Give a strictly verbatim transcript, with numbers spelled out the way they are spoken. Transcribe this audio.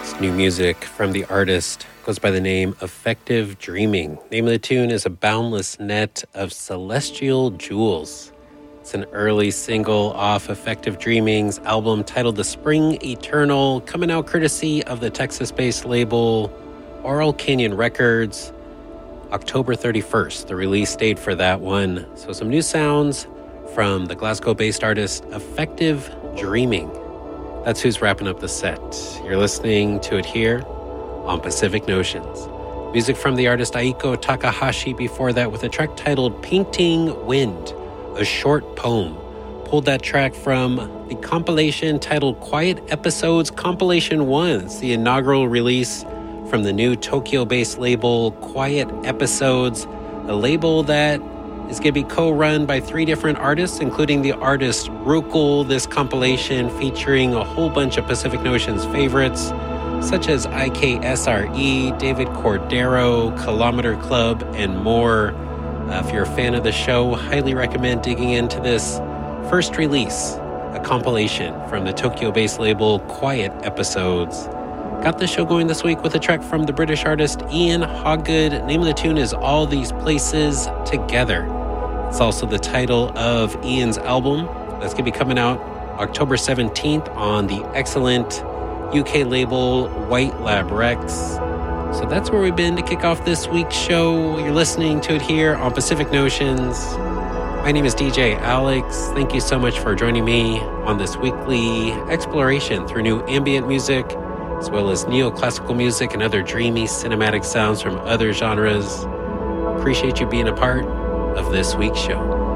New music from the artist goes by the name Effective Dreaming. Name of the tune is A Boundless Net of Celestial Jewels. It's an early single off Effective Dreaming's album titled The Spring Eternal, coming out courtesy of the Texas-based label Oral Canyon Records, October thirty-first, the release date for that one. So some new sounds from the Glasgow-based artist Effective Dreaming. That's who's wrapping up the set. You're listening to it here on Pacific Notions. Music from the artist Aiko Takahashi before that with a track titled Painting Wind, a short poem. Pulled that track from the compilation titled Quiet Episodes Compilation one. It's the inaugural release from the new Tokyo-based label Quiet Episodes, a label that is going to be co-run by three different artists, including the artist Rukul. This compilation featuring a whole bunch of Pacific Notions favorites, such as I K S R E, David Cordero, Kilometer Club, and more. Uh, if you're a fan of the show, highly recommend digging into this first release, a compilation from the Tokyo-based label Quiet Episodes. Got the show going this week with a track from the British artist Ian Hoggood. Name of the tune is All These Places Together. It's also the title of Ian's album that's going to be coming out October seventeenth on the excellent U K label White Lab Rex. So that's where we've been to kick off this week's show. You're listening to it here on Pacific Notions. My name is D J Alex. Thank you so much for joining me on this weekly exploration through new ambient music, as well as neoclassical music and other dreamy cinematic sounds from other genres. Appreciate you being a part of this week's show.